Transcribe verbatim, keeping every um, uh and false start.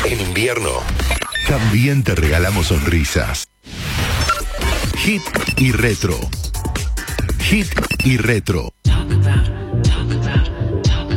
En invierno, también te regalamos sonrisas. Hit y retro. Hit y retro.